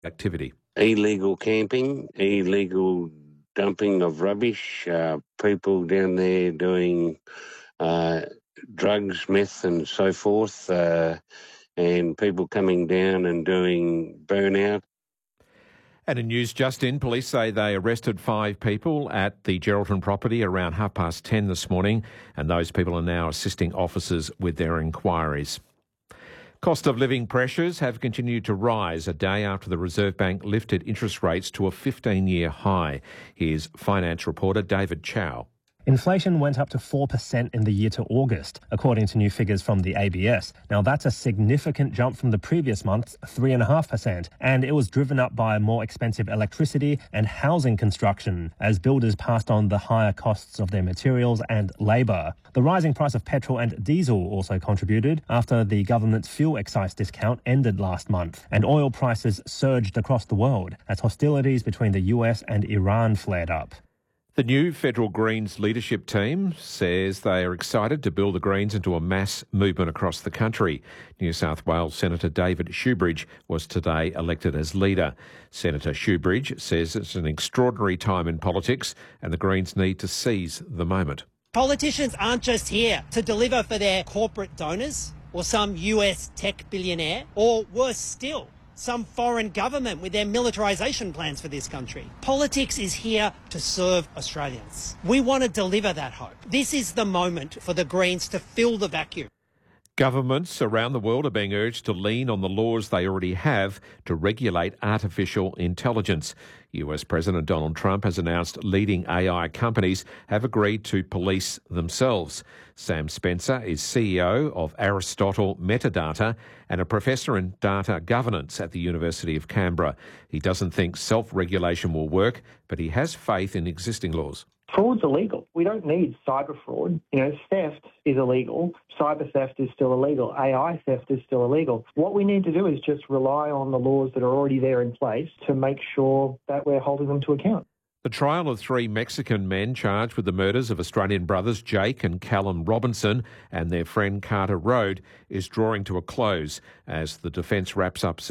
activity. Illegal camping, illegal dumping of rubbish, people down there doing drugs, meth and so forth, and people coming down and doing burnout. And in news just in, police say they arrested 5 people at the Geraldton property around 10:30 this morning, and those people are now assisting officers with their inquiries. Cost of living pressures have continued to rise a day after the Reserve Bank lifted interest rates to a 15-year high. Here's finance reporter David Chow. Inflation went up to 4% in the year to August, according to new figures from the ABS. Now, that's a significant jump from the previous month's 3.5%, and it was driven up by more expensive electricity and housing construction, as builders passed on the higher costs of their materials and labour. The rising price of petrol and diesel also contributed after the government's fuel excise discount ended last month, and oil prices surged across the world as hostilities between the US and Iran flared up. The new Federal Greens leadership team says they are excited to build the Greens into a mass movement across the country. New South Wales Senator David Shoebridge was today elected as leader. Senator Shoebridge says it's an extraordinary time in politics and the Greens need to seize the moment. Politicians aren't just here to deliver for their corporate donors or some US tech billionaire, or worse still, some foreign government with their militarisation plans for this country. Politics is here to serve Australians. We want to deliver that hope. This is the moment for the Greens to fill the vacuum. Governments around the world are being urged to lean on the laws they already have to regulate artificial intelligence. US President Donald Trump has announced leading AI companies have agreed to police themselves. Sam Spencer is CEO of Aristotle Metadata and a professor in data governance at the University of Canberra. He doesn't think self-regulation will work, but he has faith in existing laws. Fraud's illegal. We don't need cyber fraud. Theft is illegal. Cyber theft is still illegal. AI theft is still illegal. What we need to do is just rely on the laws that are already there in place to make sure that we're holding them to account. The trial of 3 Mexican men charged with the murders of Australian brothers Jake and Callum Robinson and their friend Carter Road is drawing to a close as the defence wraps up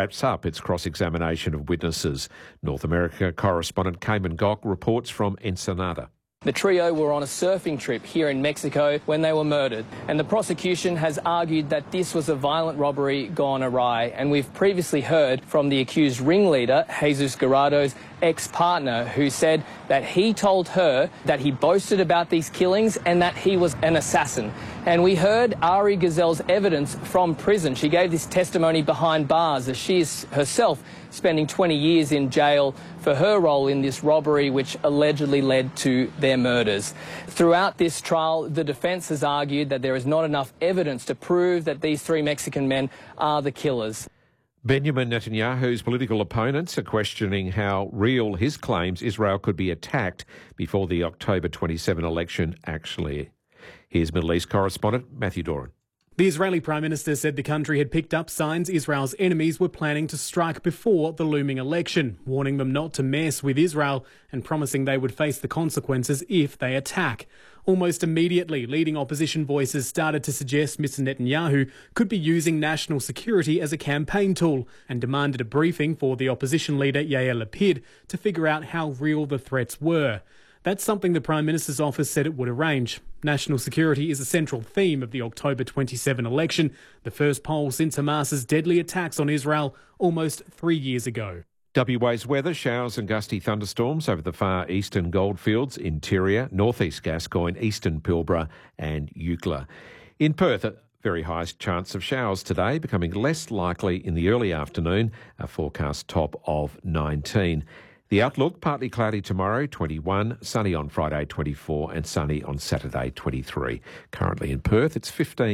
its cross-examination of witnesses. North America correspondent Cayman Gok reports from Ensenada. The trio were on a surfing trip here in Mexico when they were murdered, and the prosecution has argued that this was a violent robbery gone awry. And we've previously heard from the accused ringleader, Jesus Garrado's ex-partner, who said that he told her that he boasted about these killings and that he was an assassin. And we heard Ari Gazelle's evidence from prison. She gave this testimony behind bars as she is herself spending 20 years in jail for her role in this robbery which allegedly led to their murders. Throughout this trial, the defence has argued that there is not enough evidence to prove that these 3 Mexican men are the killers. Benjamin Netanyahu's political opponents are questioning how real his claims Israel could be attacked before the October 27 election actually. Here's Middle East correspondent Matthew Doran. The Israeli Prime Minister said the country had picked up signs Israel's enemies were planning to strike before the looming election, warning them not to mess with Israel and promising they would face the consequences if they attack. Almost immediately, leading opposition voices started to suggest Mr Netanyahu could be using national security as a campaign tool and demanded a briefing for the opposition leader Yair Lapid to figure out how real the threats were. That's something the Prime Minister's office said it would arrange. National security is a central theme of the October 27 election, the first poll since Hamas's deadly attacks on Israel almost 3 years ago. WA's weather, showers and gusty thunderstorms over the far eastern goldfields, interior, northeast Gascoyne, eastern Pilbara and Eucla. In Perth, a very high chance of showers today, becoming less likely in the early afternoon, a forecast top of 19. The outlook, partly cloudy tomorrow, 21, sunny on Friday, 24 and sunny on Saturday, 23. Currently in Perth, it's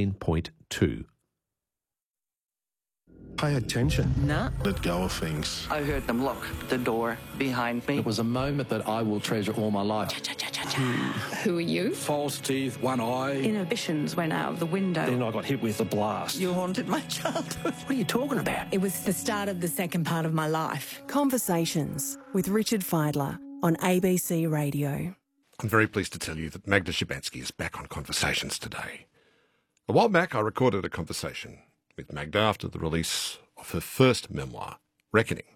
15.2. Pay attention. No. Let go of things. I heard them lock the door behind me. It was a moment that I will treasure all my life. Who are you? False teeth, one eye. Inhibitions went out of the window. Then I got hit with a blast. You haunted my childhood. What are you talking about? It was the start of the second part of my life. Conversations with Richard Feidler on ABC Radio. I'm very pleased to tell you that Magda Szubanski is back on Conversations today. A while back, I recorded a conversation with Magda after the release of her first memoir, Reckoning.